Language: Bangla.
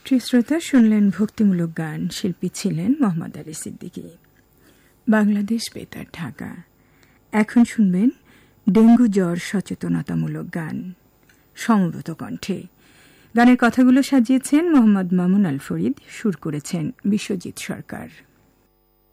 প্রিয় শ্রোতা, শুনলেন ভক্তিমূলক গান। শিল্পী ছিলেন মোহাম্মদ আলী সিদ্দিকী। বাংলাদেশ বেতার, ঢাকা। এখন শুনবেন ডেঙ্গু জ্বর সচেতনতামূলক গান সমবেত কণ্ঠে। গানের কথাগুলো সাজিয়েছেন মোহাম্মদ মামুন আল ফরিদ, সুর করেছেন বিশ্বজিৎ সরকার।